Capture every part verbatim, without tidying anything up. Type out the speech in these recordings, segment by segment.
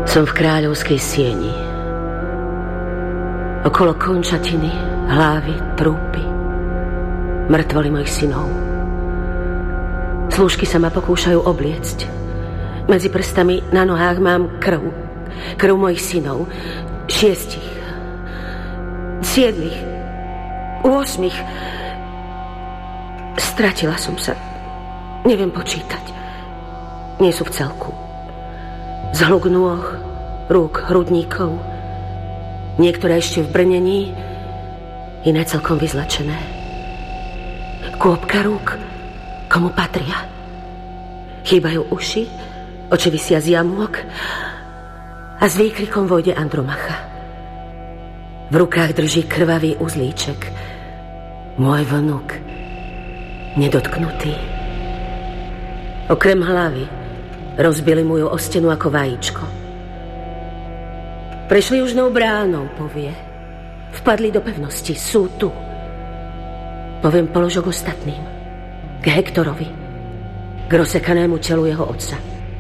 Som v kráľovskej sieni. Okolo končatiny, hlavy, trúpy, mŕtvoly mojich synov. Slúžky sa ma pokúšajú obliecť. Medzi prstami na nohách mám krv. Krv mojich synov. Šiestich. Siedmich. Osmich. Stratila som sa. Neviem počítať. Nie sú v celku. Zhluk nôh, rúk, hrudníkov. Niektoré ešte v brnení, iné celkom vyzlečené. Kôpka rúk, komu patria. Chýbajú uši, oči visia z jamôk a s výkrikom vojde Andromacha. V rukách drží krvavý uzlíček. Môj vnuk, nedotknutý. Okrem hlavy rozbili moju o stenu ako vajíčko. Prešli južnou bránou, povie. Vpadli do pevnosti, sú tu. Poviem položok ostatným. K Hektorovi. K rozsekanému telu jeho otca.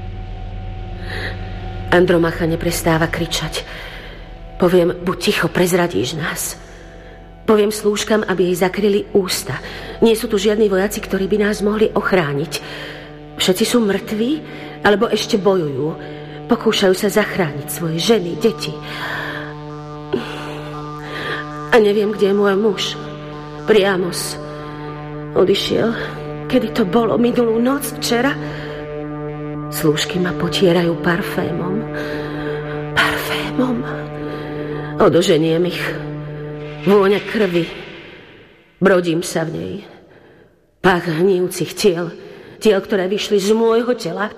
Andromacha neprestáva kričať. Poviem, buď ticho, prezradíš nás. Poviem slúžkam, aby jej zakryli ústa. Nie sú tu žiadni vojaci, ktorí by nás mohli ochrániť. Všetci sú mŕtvi, alebo ešte bojujú. Pokúšajú sa zachrániť svoje ženy, deti. A neviem, kde je môj muž. Priamos. Odišiel. Kedy to bolo? Minulú noc? Včera? Slúžky ma potierajú parfémom. Parfémom. Odoženiem ich. Vôňa krvi. Brodím sa v nej. Pach hnijúcich tiel. Tiel, ktoré vyšli z môjho tela.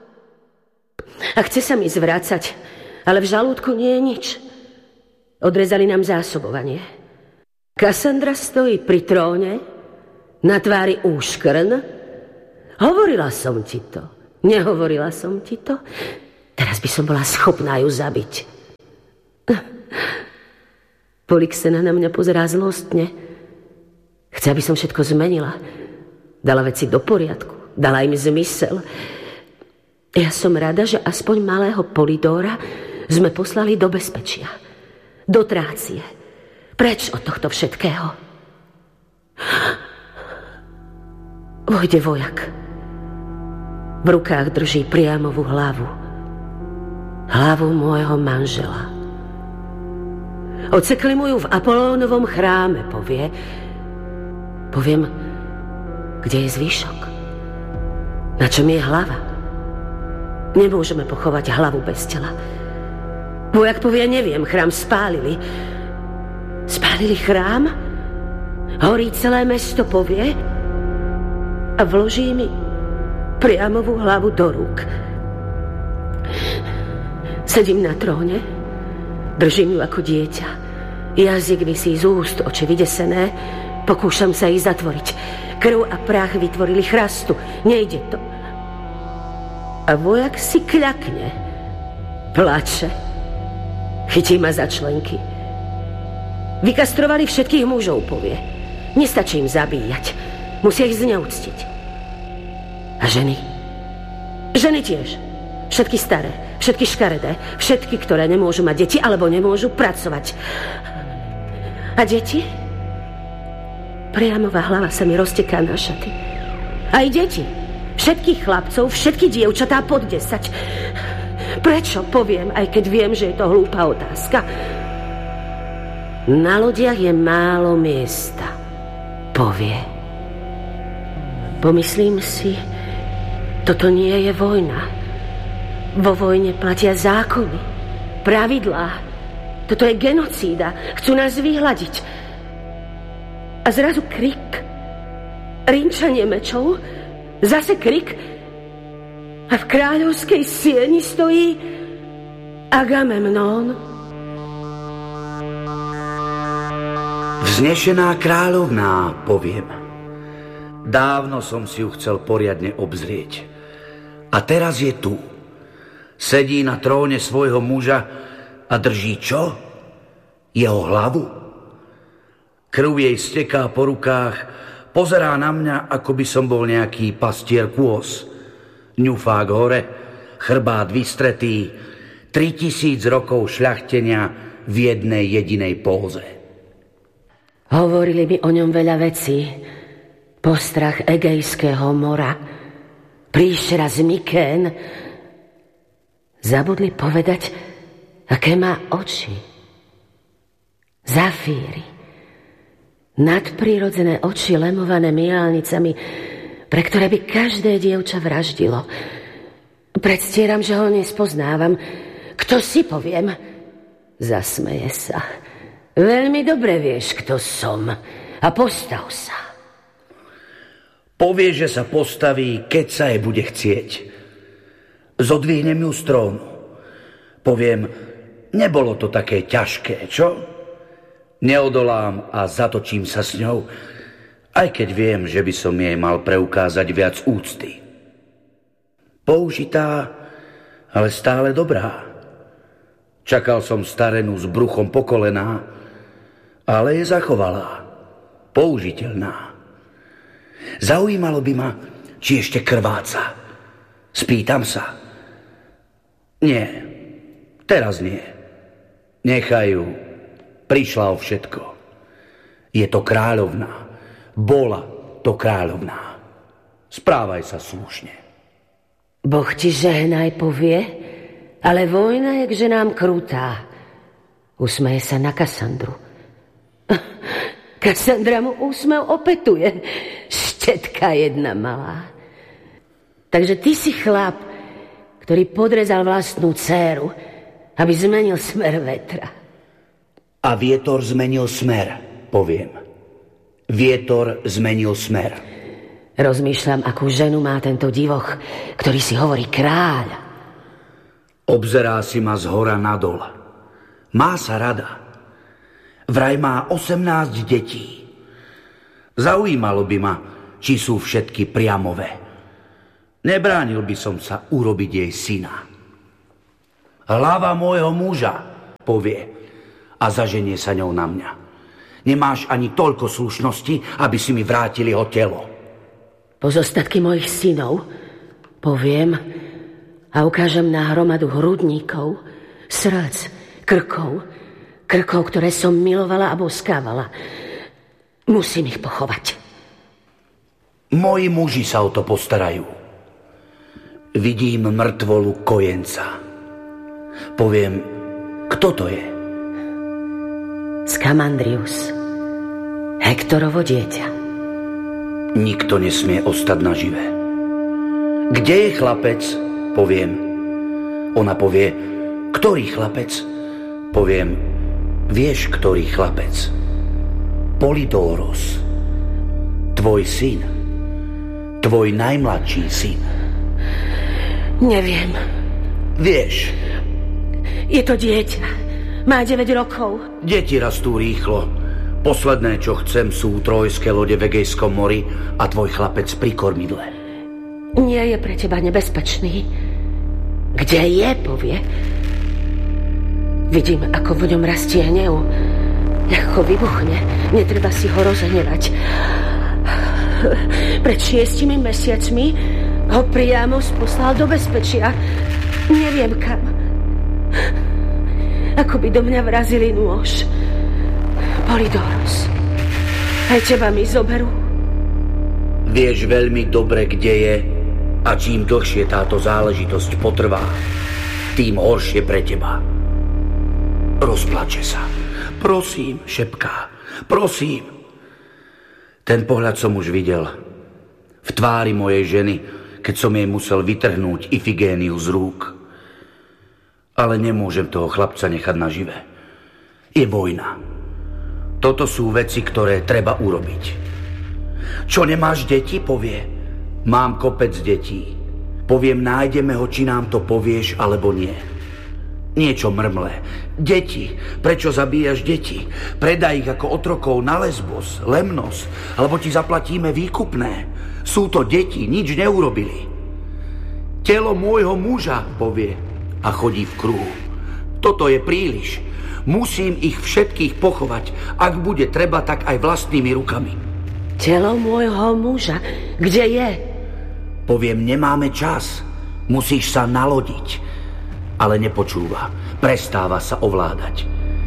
A chce sa mi zvrácať, ale v žalúdku nie je nič. Odrezali nám zásobovanie. Kassandra stojí pri tróne, na tvári úškrn. Hovorila som ti to. Nehovorila som ti to. Teraz by som bola schopná ju zabiť. Polyxena na mňa pozerá zlostne. Chce, aby som všetko zmenila. Dala veci do poriadku. Dala im zmysel. Ja som rada, že aspoň malého Polydóra sme poslali do bezpečia. Do Trácie. Preč od tohto všetkého. Vojde vojak. V rukách drží priamovú hlavu. Hlavu môjho manžela. Odsekli mu ju v Apolónovom chráme, povie. Poviem, kde je zvyšok? Na čom je hlava? Nemôžeme pochovať hlavu bez tela. Vojak povie, neviem, chrám spálili. Spálili chrám? Horí celé mesto, povie. A vloží mi priamovú hlavu do rúk. Sedím na tróne, držím ju ako dieťa. Jazyk visí z úst, oči vydesené. Pokúšam sa ich zatvoriť. Krv a prach vytvorili chrastu. Nejde to. A vojak si kľakne. Plače. Chytí ma za členky. Vykastrovali všetkých mužov, povie. Nestačí im zabíjať. Musia ich zneúctiť. A ženy? Ženy tiež. Všetky staré, všetky škaredé, všetky, ktoré nemôžu mať deti alebo nemôžu pracovať. A deti? Priamová hlava sa mi rozteká na šaty. Aj deti. Všetkých chlapcov, všetky dievčatá pod desať. Prečo, poviem, aj keď viem, že je to hlúpa otázka. Na lodiach je málo miesta, povie. Pomyslím si, toto nie je vojna. Vo vojne platia zákony, pravidlá. Toto je genocída. Chcú nás vyhľadiť. A zrazu krik. Rinčanie mečov. Zase krik. A v kráľovskej sieni stojí Agamemnón. Vznešená kráľovná, poviem. Dávno som si ju chcel poriadne obzrieť. A teraz je tu. Sedí na tróne svojho muža a drží čo? Jeho hlavu. Krv jej steká po rukách, pozerá na mňa, ako by som bol nejaký pastier kôz. Ňufák hore, chrbát vystretý, tritisíc rokov šľachtenia v jednej jedinej póze. Hovorili mi o ňom veľa vecí. Postrach Egejského mora, príšera z Mykén. Zabudli povedať, aké má oči. Zafíry. Nadprirodzené oči lemované myálnicami, pre ktoré by každé dievča vraždilo. Predstieram, že ho nespoznávam. Kto si, poviem? Zasmeje sa. Veľmi dobre vieš, kto som. A postav sa. Povie, že sa postaví, keď sa jej bude chcieť. Zodvihnem ju z trónu. Poviem, nebolo to také ťažké, čo? Neodolám a zatočím sa s ňou, aj keď viem, že by som jej mal preukázať viac úcty. Použitá, ale stále dobrá. Čakal som starenu s bruchom po kolená, ale je zachovalá, použiteľná. Zaujímalo by ma, či ešte krváca. Spýtam sa. Nie, teraz nie. Nechaj ju. Prišla o všetko. Je to kráľovná. Bola to kráľovná. Správaj sa slušne. Boh ti žehnaj, povie, ale vojna je k ženám krutá. Usmeje sa na Kassandru. Kassandra mu úsmev opetuje. Štetka jedna malá. Takže ty si chlap, ktorý podrezal vlastnú dcéru, aby zmenil smer vetra. A vietor zmenil smer, poviem. Vietor zmenil smer. Rozmýšľam, akú ženu má tento divoch, ktorý si hovorí kráľ. Obzerá si ma zhora nadol. Má sa rada. Vraj má osemnásť detí. Zaujímalo by ma, či sú všetky priamové. Nebránil by som sa urobiť jej syna. Hlava môjho muža, povie, a zaženie sa ňou na mňa. Nemáš ani toľko slušnosti, aby si mi vrátili ho telo. Pozostatky mojich synov, poviem, a ukážem na hromadu hrudníkov, srdc, krkov, krkov, ktoré som milovala a boskávala. Musím ich pochovať. Moji muži sa o to postarajú. Vidím mŕtvolu kojenca. Poviem, kto to je? Skamandrius, Hektorovo dieťa. Nikto nesmie ostať nažive. Kde je chlapec? Poviem. Ona povie, ktorý chlapec? Poviem, vieš, ktorý chlapec? Polydóros, tvoj syn, tvoj najmladší syn. Neviem. Vieš. Je to dieťa. Má deväť rokov. Deti rastú rýchlo. Posledné, čo chcem, sú trojské lode v Egejskom mori a tvoj chlapec pri kormidle. Nie je pre teba nebezpečný. Kde je, povie. Vidím, ako v ňom rastie hnev. Ľahko vybuchne. Netreba si ho rozehnevať. Pred šiestimi mesiacmi ho priamo poslal do bezpečia. Neviem kam. Ako by do mňa vrazili nôž. Polydóros, aj teba mi zoberú. Vieš veľmi dobre, kde je, a čím dlhšie táto záležitosť potrvá, tým horšie pre teba. Rozplače sa. Prosím, šepká. Prosím. Ten pohľad som už videl. V tvári mojej ženy, keď som jej musel vytrhnúť Ifigéniu z rúk. Ale nemôžem toho chlapca nechať nažive. Je vojna. Toto sú veci, ktoré treba urobiť. Čo, nemáš deti? Povie. Mám kopec detí. Poviem, nájdeme ho, či nám to povieš, alebo nie. Niečo mrmlé. Deti. Prečo zabíjaš deti? Predaj ich ako otrokov na Lesbos, Lemnos, alebo ti zaplatíme výkupné. Sú to deti, nič neurobili. Telo môjho muža, povie, a chodí v kruhu. Toto je príliš. Musím ich všetkých pochovať. Ak bude treba, tak aj vlastnými rukami. Telo môjho muža, kde je? Poviem, nemáme čas. Musíš sa nalodiť. ale nepočúva. Prestáva sa ovládať.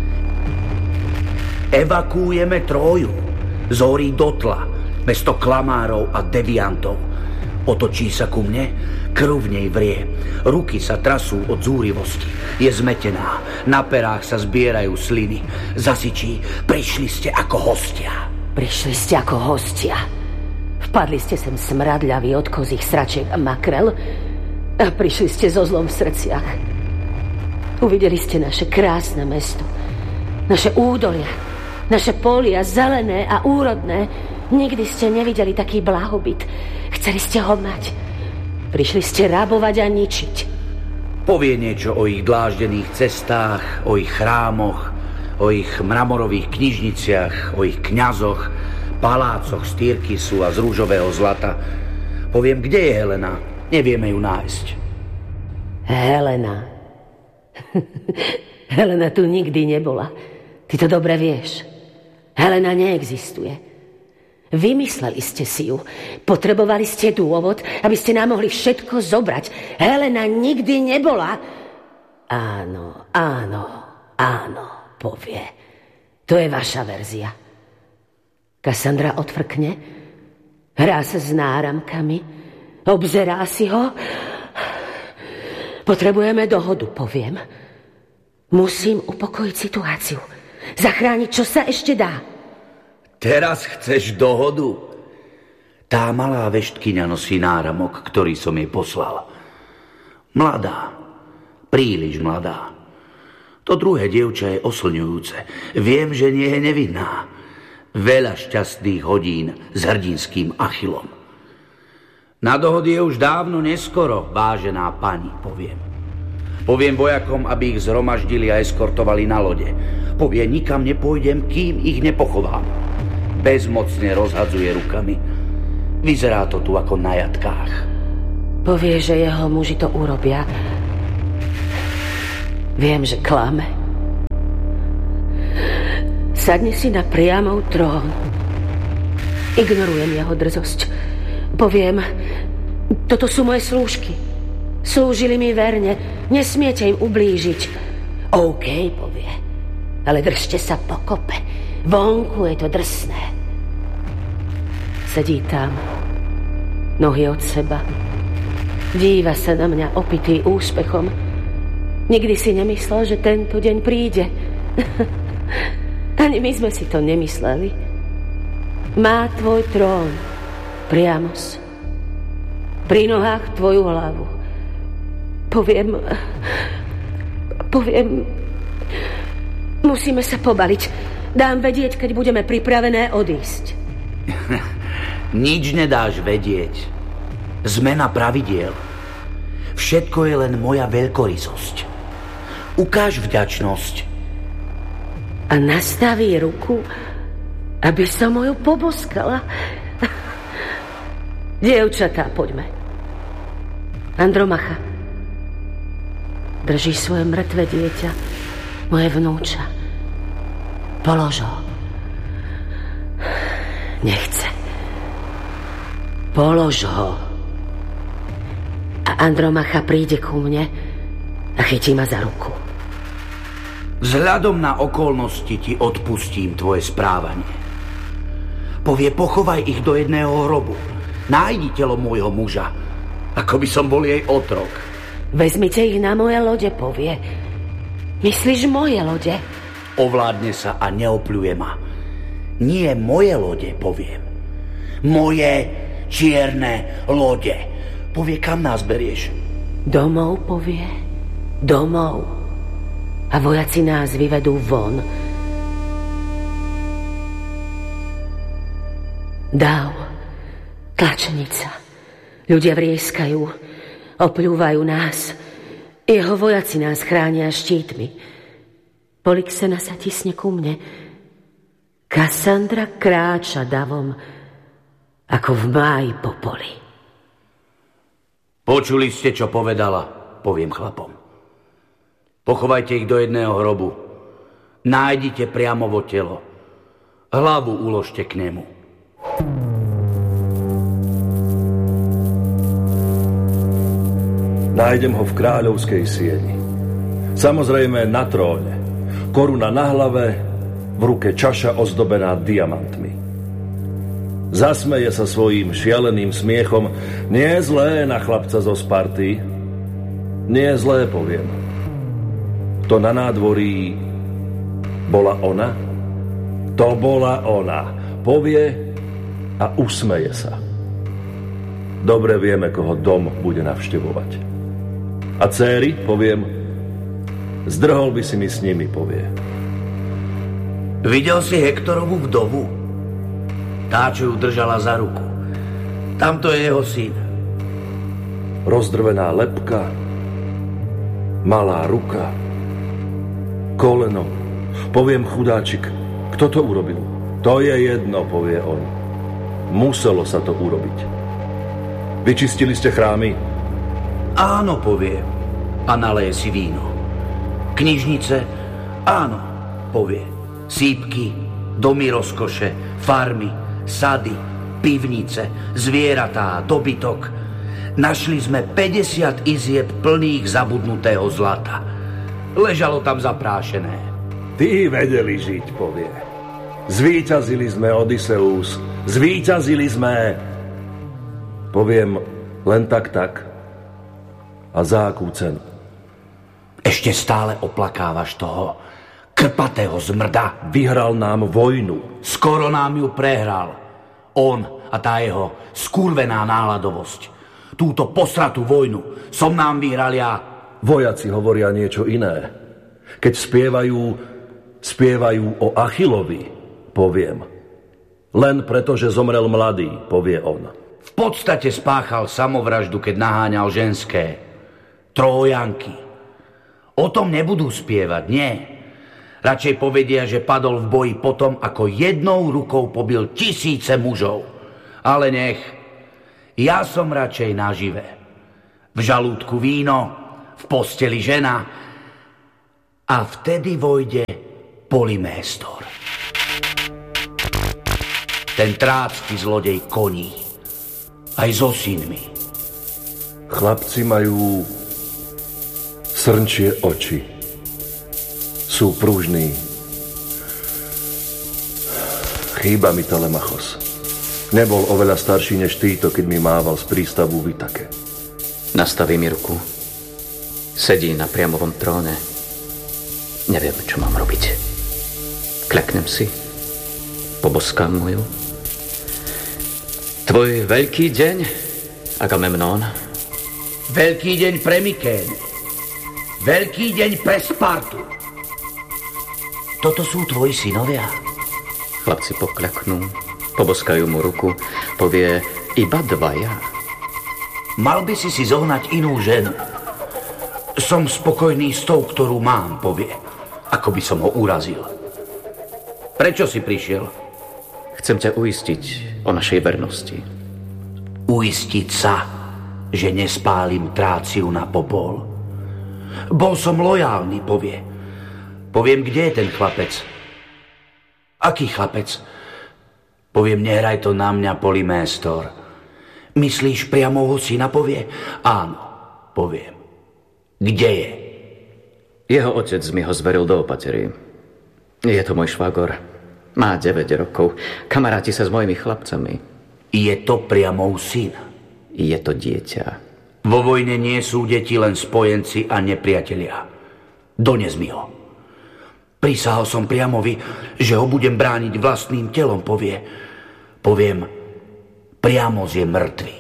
Evakuujeme Tróju. Zorí dotla, mesto klamárov a deviantov. Otočí sa ku mne, krv v nej vrie. Ruky sa trasú od zúrivosti. Je zmetená, na perách sa zbierajú sliny. Zasičí, prišli ste ako hostia. Prišli ste ako hostia. Vpadli ste sem smradľaví od kozích sračiek a makrel a prišli ste so zlom v srdciach. Uvideli ste naše krásne mesto, naše údolia, naše polia zelené a úrodné. Nikdy ste nevideli taký blahobyt. Chceli ste ho mať. Prišli ste rabovať a ničiť. Povie niečo o ich dláždených cestách, o ich chrámoch, o ich mramorových knižniciach, o ich kňazoch, palácoch z tyrkysu a z rúžového zlata. Poviem, kde je Helena. Nevieme ju nájsť. Helena. Helena tu nikdy nebola. Ty to dobre vieš. Helena neexistuje. Vymysleli ste si ju. Potrebovali ste dôvod, aby ste nám mohli všetko zobrať. Helena nikdy nebola. Áno, áno, áno, povie. To je vaša verzia. Kassandra odfrkne, hrá sa s náramkami, obzerá si ho. Potrebujeme dohodu, poviem. Musím upokojiť situáciu. Zachrániť, čo sa ešte dá. Teraz chceš dohodu? Tá malá veštkyňa nosí náramok, ktorý som jej poslal. Mladá, príliš mladá. To druhé dievča je oslňujúce. Viem, že nie je nevinná. Veľa šťastných hodín s hrdinským Achillom. Na dohody je už dávno neskoro, vážená pani, poviem. Poviem vojakom, aby ich zhromaždili a eskortovali na lode. Povie, nikam nepôjdem, kým ich nepochovám. Bezmocne rozhadzuje rukami. Vyzerá to tu ako na jatkách. Povie, že jeho muži to urobia. Viem, že klame. Sadni si na priamou trón. Ignorujem jeho drzosť. Poviem, toto sú moje slúžky. Slúžili mi verne. Nesmiete im ublížiť. OK, povie. Ale držte sa pokope. Vonku je to drsné. Sedí tam, nohy od seba. Díva sa na mňa opitý úspechom. Nikdy si nemyslel, že tento deň príde. Ani my sme si to nemysleli. Má tvoj trón, Priamos. Pri nohách tvoju hlavu. Poviem... Poviem... Musíme sa pobaliť. Dám vedieť, keď budeme pripravené odísť. Nič nedáš vedieť. Zmena pravidiel. Všetko je len moja veľkorysosť. Ukáž vďačnosť. A nastaví ruku, aby som ju poboskala. Dievčatá, poďme. Andromacha, drží svoje mŕtve dieťa, moje vnúča. Polož ho. Nechce. Polož ho. A Andromacha príde ku mne a chytí ma za ruku. Vzhľadom na okolnosti ti odpustím tvoje správanie. Povie, pochovaj ich do jedného hrobu. Nájdi telo môjho muža, ako by som bol jej otrok. Vezmite ich na moje lode, povie. Myslíš moje lode? Ovládne sa a neopľuje ma. Nie moje lode, poviem. Moje čierne lode. Povie, kam nás berieš? Domov, povie. Domov. A vojaci nás vyvedú von. Dáv. Tlačenica. Ľudia vrieskajú. Opľúvajú nás. Jeho vojaci nás chránia štítmi. Polyxena sa tisne ku mne. Kassandra kráča davom, ako v máji po poli. Počuli ste, čo povedala, poviem chlapom. Pochovajte ich do jedného hrobu. Nájdite priamovo telo. Hlavu uložte k nemu. Nájdem ho v kráľovskej sieni. Samozrejme na tróne. Koruna na hlave, v ruke čaša ozdobená diamantmi. Zasmeje sa svojím šialeným smiechom. Nie je zlé na chlapca zo Sparty. Nie je zlé, poviem. To na nádvorí bola ona? To bola ona. Povie a usmeje sa. Dobre vieme, koho dom bude navštevovať. A céry, poviem, zdrhol by si mi s nimi, povie. Videl si Hektorovú vdovu? Tá, čo ju držala za ruku. Tamto je jeho syn. Rozdrvená lebka, malá ruka, koleno. Poviem, chudáčik, kto to urobil? To je jedno, povie on. Muselo sa to urobiť. Vyčistili ste chrámy? Áno, povie. A naleje si víno. Knižnice? Áno, povie. Sípky, domy rozkoše, farmy, sady, pivnice, zvieratá, dobytok. Našli sme päťdesiat izieb plných zabudnutého zlata. Ležalo tam zaprášené. Tí vedeli žiť, povie. Zvíťazili sme, Odysseus. Zvíťazili sme. Poviem, len tak, tak. A za akú cenu? Ešte stále oplakávaš toho krpatého zmrda. Vyhral nám vojnu. Skoro nám ju prehral. On a tá jeho skurvená náladovosť. Túto posratú vojnu som nám vyhral ja. Vojaci hovoria niečo iné. Keď spievajú, spievajú o Achillovi, poviem. Len preto, že zomrel mladý, povie on. V podstate spáchal samovraždu, keď naháňal ženské. Trójanky. O tom nebudú spievať, nie. Radšej povedia, že padol v boji potom, ako jednou rukou pobil tisíce mužov. Ale nech. Ja som radšej nažive. V žalúdku víno, v posteli žena a vtedy vojde Polyméstor. Ten trácky zlodej koní. Aj so synmi. Chlapci majú srnčie oči. Sú pružní. Chýba mi Telemachos. Nebol oveľa starší než týto, keď mi mával z prístavu v Itake. Nastaví mi ruku. Sedí na priamovom tróne. Neviem, čo mám robiť. Kľaknem si. Poboskám mu ju. Tvoj veľký deň, Agamemnón. Veľký deň pre Mykén. Veľký deň pre Spartu. Toto sú tvoji synovia? Chlapci pokľaknú, poboskajú mu ruku, povie iba dvaja. Mal by si si zohnať inú ženu. Som spokojný s tou, ktorú mám, povie. Ako by som ho urazil. Prečo si prišiel? Chcem ťa uistiť o našej vernosti. Uistiť sa, že nespálim Tráciu na popol? Bol som lojálny, povie. Poviem, kde je ten chlapec? Aký chlapec? Poviem, nehraj to na mňa, Polyméstor. Myslíš priamovho syna, povie? Áno, poviem. Kde je? Jeho otec mi ho zveril do opatery. Je to môj švagor. Má deväť rokov. Kamaráti sa s mojimi chlapcami. Je to priamov syn? Je to dieťa. Vo vojne nie sú deti len spojenci a nepriatelia. Dones mi ho. Prisahal som Priamovi, že ho budem brániť vlastným telom, povie. Poviem, Priamos je mŕtvy.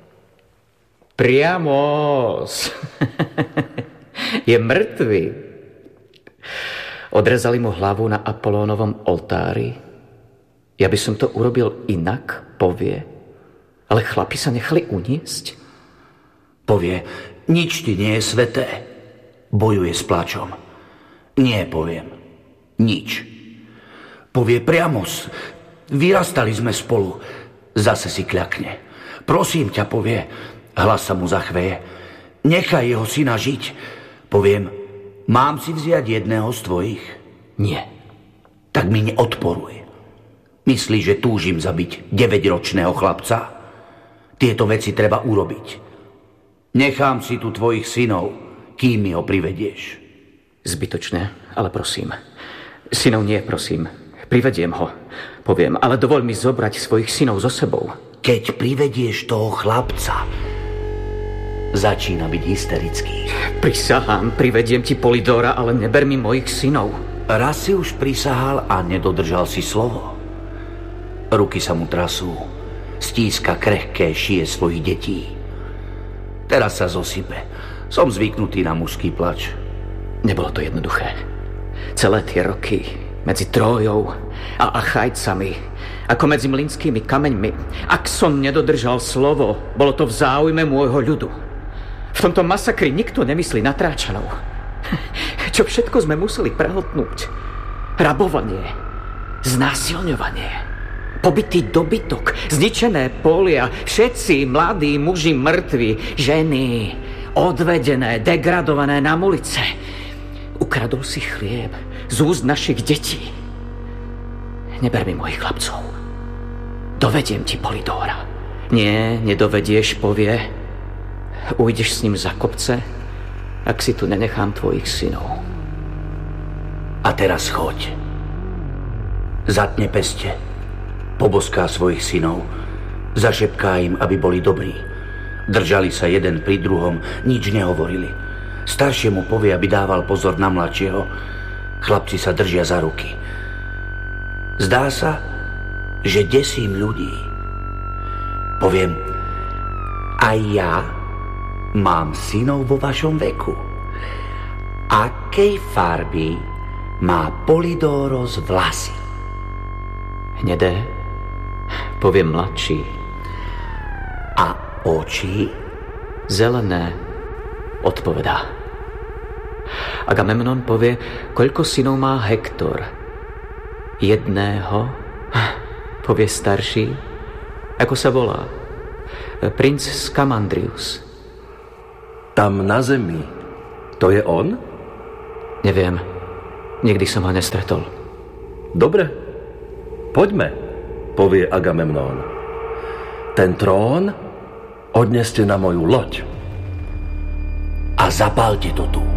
Priamos je mŕtvy. Odrezali mu hlavu na Apolónovom oltári. Ja by som to urobil inak, povie. Ale chlapi sa nechali uniesť. Povie, nič ti nie je sveté. Bojuje s plačom. Nie, poviem. Nič. Povie, Priamos, vyrastali sme spolu. Zase si kľakne. Prosím ťa, povie. Hlas sa mu zachveje. Nechaj jeho syna žiť. Poviem, mám si vziať jedného z tvojich? Nie. Tak mi neodporuj. Myslíš, že túžim zabiť deväťročného chlapca? Tieto veci treba urobiť. Nechám si tu tvojich synov, kým mi ho privedieš. Zbytočne, ale prosím. Synov nie, prosím. Privediem ho, poviem, ale dovoľ mi zobrať svojich synov so sebou. Keď privedieš toho chlapca, začína byť hysterický. Prisahám, privediem ti Polydora, ale neber mi mojich synov. Raz si už prisahal a nedodržal si slovo. Ruky sa mu trasú, stíska krehké šije svojich detí. Teraz sa zosype. Som zvyknutý na mužský plač. Nebolo to jednoduché. Celé tie roky medzi Trójou a Achajcami, ako medzi mlynskými kameňmi. Ak som nedodržal slovo, bolo to v záujme môjho ľudu. V tomto masakri nikto nemyslí na Tráčanov. Čo všetko sme museli prehltnúť. Rabovanie, znásilňovanie, pobitý dobytok, zničené polia, všetci mladí muži mŕtvi, ženy odvedené, degradované na ulice. Ukradol si chlieb z úst našich detí. Neber mi mojich chlapcov. Dovediem ti Polydóra. Nie, nedovedieš, povie. Ujdeš s ním za kopce, ak si tu nenechám tvojich synov. A teraz choď. Zatne peste. Poboská svojich synov. Zašepká im, aby boli dobrí. Držali sa jeden pri druhom, nič nehovorili. Staršiemu povie, aby dával pozor na mladšieho. Chlapci sa držia za ruky. Zdá sa, že desím ľudí. Poviem, aj ja mám synov vo vašom veku. Akej farby má Polydóros vlasy? Hnedé, poviem mladší. A oči? Zelené, odpovedá. Agamemnon povie, koľko synov má Hektor. Jedného, povie starší. Ako sa volá? Princ Skamandrius. Tam na zemi, to je on? Neviem, nikdy som ho nestretol. Dobre, poďme, povie Agamemnón. Ten trón odneste na moju loď. A zapálte to tu.